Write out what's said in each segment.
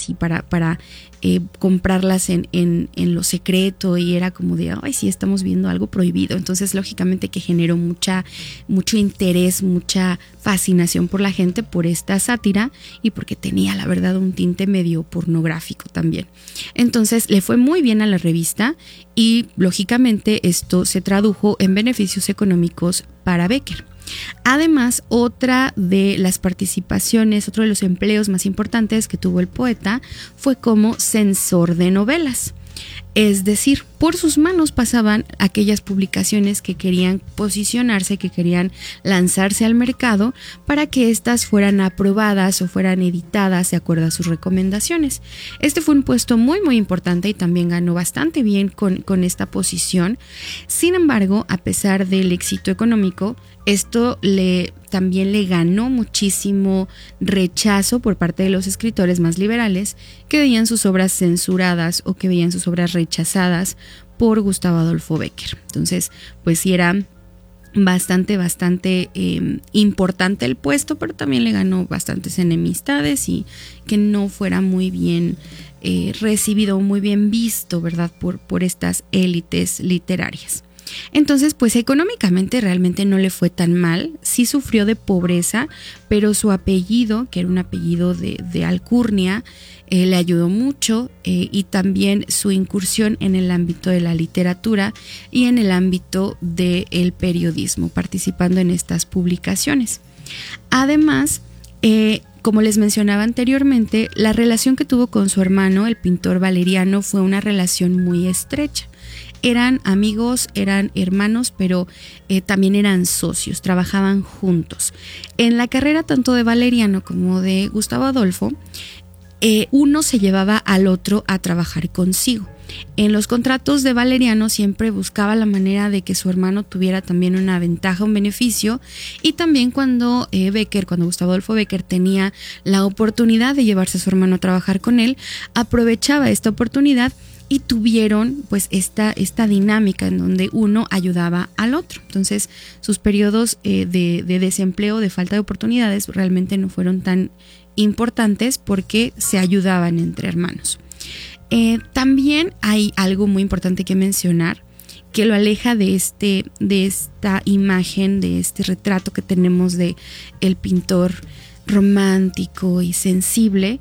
así para comprarlas en lo secreto, y era como de, ay, sí, estamos viendo algo prohibido. Entonces, lógicamente que generó mucho interés, mucha fascinación por la gente por esta sátira, y porque tenía, la verdad, un tinte medio pornográfico también. Entonces, le fue muy bien a la revista, y lógicamente esto se tradujo en beneficios económicos para Becker. Además, otra de las participaciones, otro de los empleos más importantes que tuvo el poeta fue como censor de novelas. Es decir, por sus manos pasaban aquellas publicaciones que querían posicionarse, que querían lanzarse al mercado, para que éstas fueran aprobadas o fueran editadas de acuerdo a sus recomendaciones. Este fue un puesto muy muy importante, y también ganó bastante bien con esta posición. Sin embargo, a pesar del éxito económico, esto también le ganó muchísimo rechazo por parte de los escritores más liberales, que veían sus obras censuradas o que veían sus obras rechazadas por Gustavo Adolfo Bécquer. Entonces, pues sí era bastante importante el puesto, pero también le ganó bastantes enemistades, y que no fuera muy bien recibido, muy bien visto, ¿verdad?, por estas élites literarias. Entonces, pues económicamente realmente no le fue tan mal. Sí sufrió de pobreza, pero su apellido, que era un apellido de alcurnia, le ayudó mucho, y también su incursión en el ámbito de la literatura y en el ámbito del periodismo, participando en estas publicaciones. Además, como les mencionaba anteriormente, la relación que tuvo con su hermano, el pintor Valeriano, fue una relación muy estrecha. Eran amigos, eran hermanos, pero también eran socios, trabajaban juntos. En la carrera tanto de Valeriano como de Gustavo Adolfo, uno se llevaba al otro a trabajar consigo. En los contratos de Valeriano siempre buscaba la manera de que su hermano tuviera también una ventaja, un beneficio, y también cuando Gustavo Adolfo Bécquer tenía la oportunidad de llevarse a su hermano a trabajar con él, aprovechaba esta oportunidad, y tuvieron pues esta dinámica en donde uno ayudaba al otro. Entonces, sus periodos de desempleo, de falta de oportunidades, realmente no fueron tan importantes porque se ayudaban entre hermanos. También hay algo muy importante que mencionar, que lo aleja de esta imagen, de este retrato que tenemos de el pintor romántico y sensible.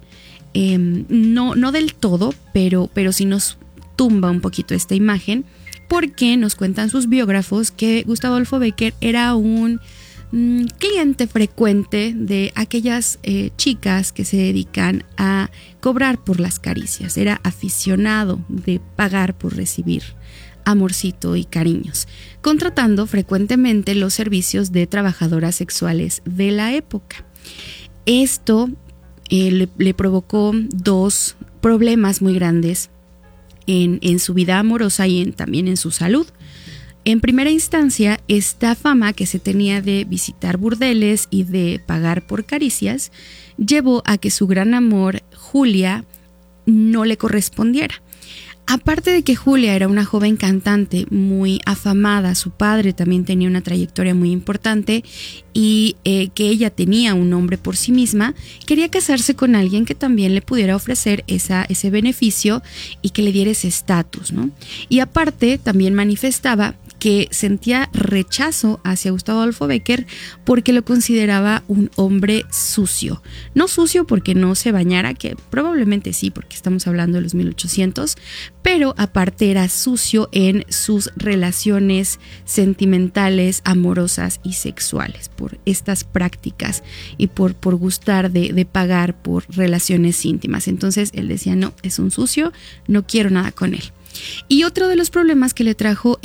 No del todo, pero sí nos tumba un poquito esta imagen, porque nos cuentan sus biógrafos que Gustavo Adolfo Bécquer era un cliente frecuente de aquellas chicas que se dedican a cobrar por las caricias. Era aficionado de pagar por recibir amorcito y cariños, contratando frecuentemente los servicios de trabajadoras sexuales de la época. Esto le provocó dos problemas muy grandes en su vida amorosa y también en su salud. En primera instancia, esta fama que se tenía de visitar burdeles y de pagar por caricias llevó a que su gran amor, Julia, no le correspondiera. Aparte de que Julia era una joven cantante muy afamada, su padre también tenía una trayectoria muy importante, y que ella tenía un nombre por sí misma, quería casarse con alguien que también le pudiera ofrecer ese beneficio y que le diera ese estatus, ¿no? Y aparte también manifestaba que sentía rechazo hacia Gustavo Adolfo Bécquer porque lo consideraba un hombre sucio. No sucio porque no se bañara, que probablemente sí, porque estamos hablando de los 1800, pero aparte era sucio en sus relaciones sentimentales, amorosas y sexuales, por estas prácticas y por gustar de pagar por relaciones íntimas. Entonces él decía, no, es un sucio, no quiero nada con él. Y otro de los problemas que le trajo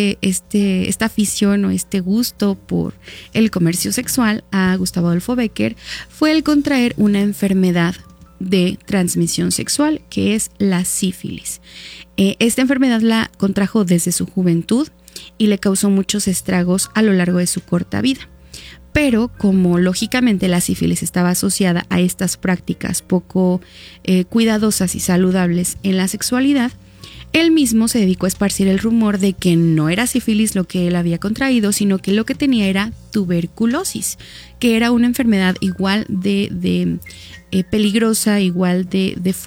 esta afición o este gusto por el comercio sexual a Gustavo Adolfo Bécquer fue el contraer una enfermedad de transmisión sexual, que es la sífilis. Esta enfermedad la contrajo desde su juventud y le causó muchos estragos a lo largo de su corta vida. Pero como lógicamente la sífilis estaba asociada a estas prácticas poco cuidadosas y saludables en la sexualidad, él mismo se dedicó a esparcir el rumor de que no era sífilis lo que él había contraído, sino que lo que tenía era tuberculosis, que era una enfermedad igual de peligrosa, igual de